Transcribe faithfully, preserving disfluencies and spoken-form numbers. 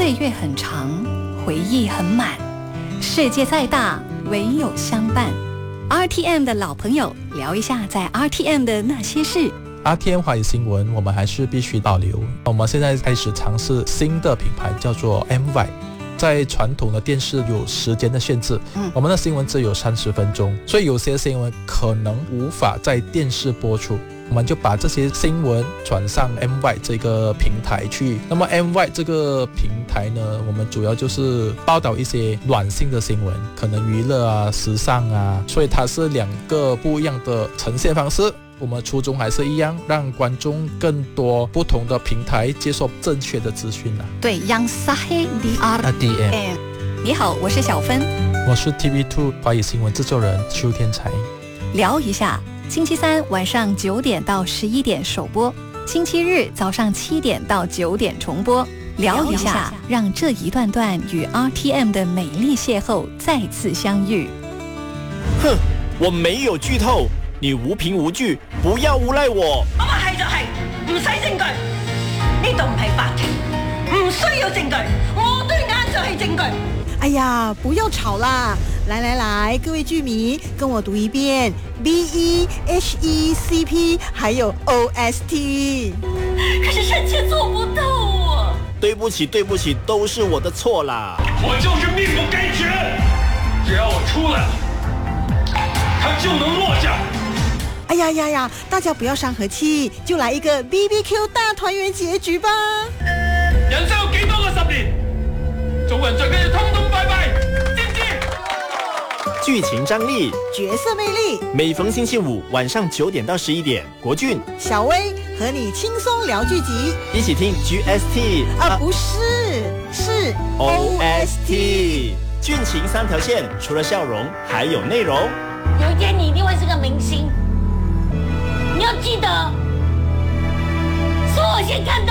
岁月很长，回忆很满，世界再大，唯有相伴。R T M 的老朋友，聊一下在 R T M 的那些事。 R T M 华语新闻，我们还是必须保留。我们现在开始尝试新的品牌，叫做 M Y。在传统的电视有时间的限制，嗯，我们的新闻只有三十分钟，所以有些新闻可能无法在电视播出。我们就把这些新闻转上 M Y 这个平台去。那么 M Y 这个平台呢，我们主要就是报道一些软性的新闻，可能娱乐啊、时尚啊，所以它是两个不一样的呈现方式。我们初衷还是一样，让观众更多不同的平台接受正确的资讯啊。 对 ，Yang Sahih di R T M。你好，我是小芬， 我是 T V 二 华语新闻制作人邱天才。 聊一下，星期三晚上九点到十一点首播，星期日早上七点到九点重播。聊一下，让这一段段与 R T M 的美丽邂逅再次相遇。 哼，我没有劇透。你無憑無據，不要誣賴我。 我話係就係，唔使證據。呢度唔係法庭，唔需要證據。我對眼就係證據。 哎呀，不要吵啦！來來來，各位劇迷，跟我讀一遍 B E H E C P， 還有 O S T。 可是臣妾做不到啊！ 對不起，對不起，都是我的錯啦。 我就是命不該絕，只要我出來了，他就能落下。 哎呀呀呀！大家不要傷和氣，就來一個 B B Q 大團圓結局吧。 人生有幾多個十年？做人最緊要通通拜拜，知唔知？ 劇情張力， 角色魅力。 每逢星期五晚上九點到十一點，國俊、 小薇和你輕鬆聊劇集， 一起聽 G S T 啊，不是，是 O S T。劇情三條線，除了笑容，還有內容。 有一天你一定會是個明星。你要記得，是我先看到。